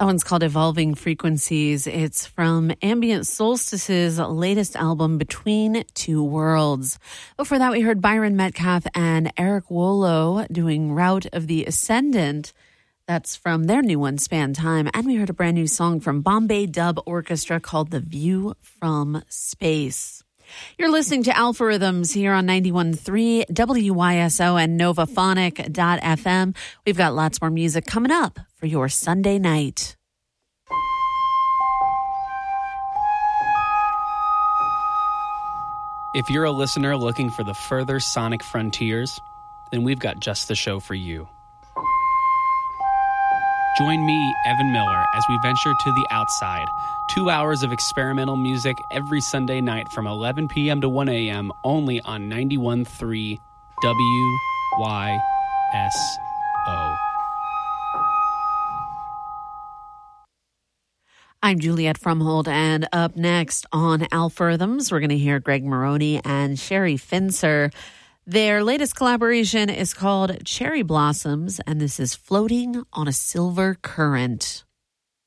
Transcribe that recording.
That one's called Evolving Frequencies. It's from Ambient Solstice's latest album, Between Two Worlds. Before that, we heard Byron Metcalf and Eric Wollo doing Route of the Ascendant. That's from their new one, Span Time. And we heard a brand new song from Bombay Dub Orchestra called The View from Space. You're listening to Alpha Rhythms here on 91.3 WYSO and Novaphonic.fm. We've got lots more music coming up for your Sunday night. If you're a listener looking for the further sonic frontiers, then we've got just the show for you. Join me, Evan Miller, as we venture to the outside. 2 hours of experimental music every Sunday night from 11 p.m. to 1 a.m. only on 91.3 WYSO. I'm Juliette Frumhold, and up next on Alpha Rhythms, we're going to hear Greg Maroney and Sherry Fincer. Their latest collaboration is called Cherry Blossoms, and this is Floating on a Silver Current.